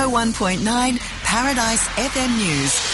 101.9 Paradise FM News.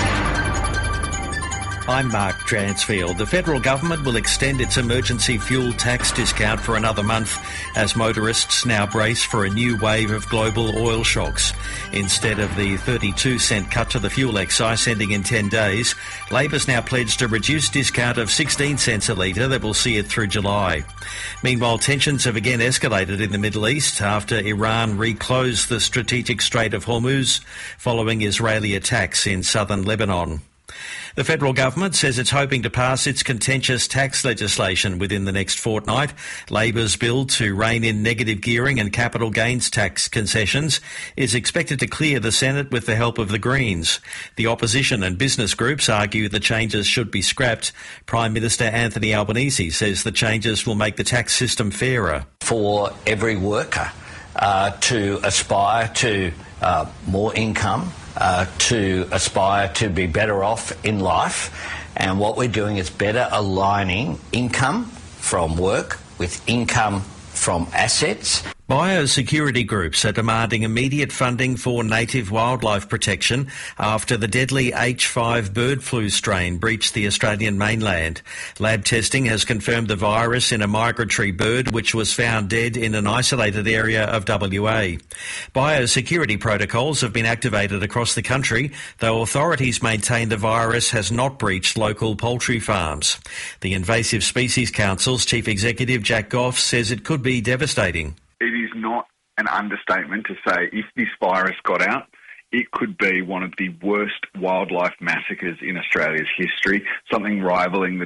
I'm Mark Dransfield. The federal government will extend its emergency fuel tax discount for another month as motorists now brace for a new wave of global oil shocks. Instead of the 32-cent cut to the fuel excise ending in 10 days, Labor's now pledged a reduced discount of 16 cents a litre that will see it through July. Meanwhile, tensions have again escalated in the Middle East after Iran reclosed the strategic Strait of Hormuz following Israeli attacks in southern Lebanon. The federal government says it's hoping to pass its contentious tax legislation within the next fortnight. Labor's bill to rein in negative gearing and capital gains tax concessions is expected to clear the Senate with the help of the Greens. The opposition and business groups argue the changes should be scrapped. Prime Minister Anthony Albanese says the changes will make the tax system fairer. For every worker to aspire to more income, to aspire to be better off in life, and what we're doing is better aligning income from work with income from assets. Biosecurity groups are demanding immediate funding for native wildlife protection after the deadly H5 bird flu strain breached the Australian mainland. Lab testing has confirmed the virus in a migratory bird which was found dead in an isolated area of WA. Biosecurity protocols have been activated across the country, though authorities maintain the virus has not breached local poultry farms. The Invasive Species Council's Chief Executive Jack Goff says it could be devastating. It is not an understatement to say if this virus got out, it could be one of the worst wildlife massacres in Australia's history, something rivaling the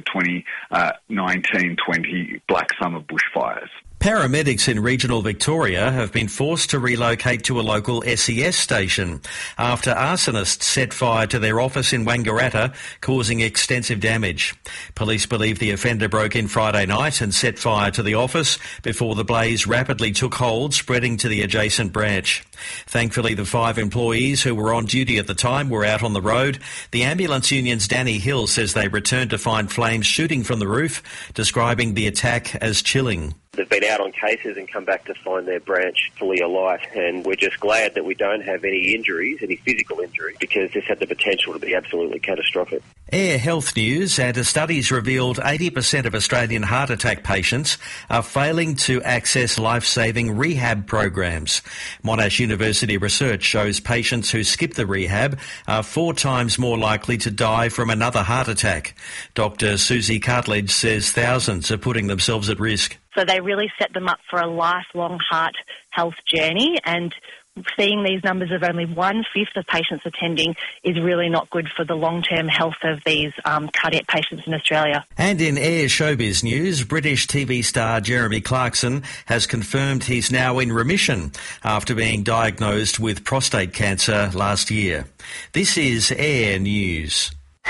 2019-20 Black Summer bushfires. Paramedics in regional Victoria have been forced to relocate to a local SES station after arsonists set fire to their office in Wangaratta, causing extensive damage. Police believe the offender broke in Friday night and set fire to the office before the blaze rapidly took hold, spreading to the adjacent branch. Thankfully, the 5 employees who were on duty at the time were out on the road. The ambulance union's Danny Hill says they returned to find flames shooting from the roof, describing the attack as chilling. They've been out on cases and come back to find their branch fully alight, and we're just glad that we don't have any injuries, any physical injury, because this had the potential to be absolutely catastrophic. Air health news, and a study's revealed 80% of Australian heart attack patients are failing to access life-saving rehab programs. Monash University research shows patients who skip the rehab are 4 times more likely to die from another heart attack. Dr. Susie Cartledge says thousands are putting themselves at risk. So they really set them up for a lifelong heart health journey, and seeing these numbers of only 1/5 of patients attending is really not good for the long-term health of these cardiac patients in Australia. And in Air Showbiz news, British TV star Jeremy Clarkson has confirmed he's now in remission after being diagnosed with prostate cancer last year. This is Air News.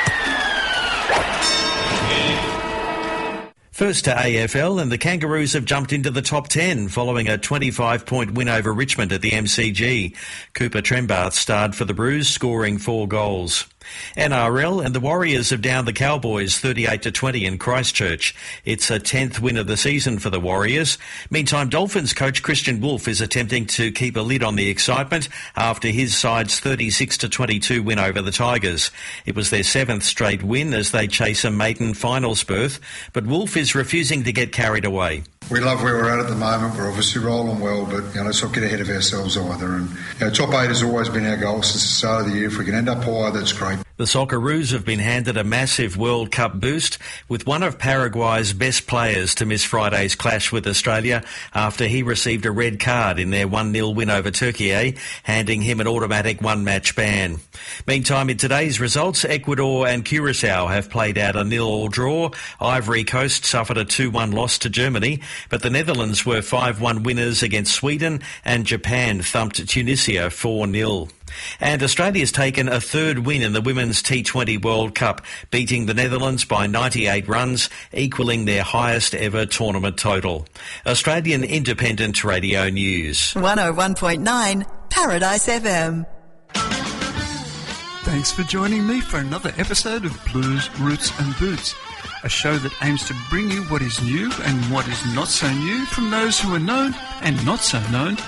First to AFL, and the Kangaroos have jumped into the top 10 following a 25-point win over Richmond at the MCG. Cooper Trembath starred for the Brews, scoring 4 goals. NRL, and the Warriors have downed the Cowboys 38-20 in Christchurch. It's a 10th win of the season for the Warriors. Meantime, Dolphins coach Christian Wolff is attempting to keep a lid on the excitement after his side's 36-22 win over the Tigers. It was their 7th straight win as they chase a maiden finals berth, but Wolff is refusing to get carried away. We love where we're at the moment. We're obviously rolling well, but let's not get ahead of ourselves either. And top 8 has always been our goal since the start of the year. If we can end up higher, that's great. The Socceroos have been handed a massive World Cup boost, with one of Paraguay's best players to miss Friday's clash with Australia after he received a red card in their 1-0 win over Turkey, handing him an automatic 1-match ban. Meantime, in today's results, Ecuador and Curacao have played out a 0-0 draw. Ivory Coast suffered a 2-1 loss to Germany, but the Netherlands were 5-1 winners against Sweden, and Japan thumped Tunisia 4-0. And Australia's taken a 3rd win in the Women's T20 World Cup, beating the Netherlands by 98 runs, equalling their highest ever tournament total. Australian Independent Radio News. 101.9 Paradise FM. Thanks for joining me for another episode of Blues, Roots and Boots, a show that aims to bring you what is new and what is not so new from those who are known and not so known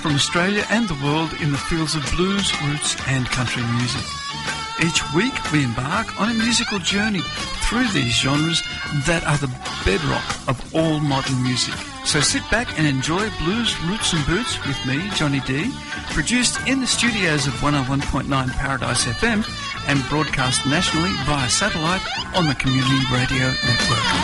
from Australia and the world in the fields of blues, roots and country music. Each week we embark on a musical journey through these genres that are the bedrock of all modern music. So sit back and enjoy Blues, Roots and Boots with me, Johnny D, produced in the studios of 101.9 Paradise FM and broadcast nationally via satellite on the Community Radio Network.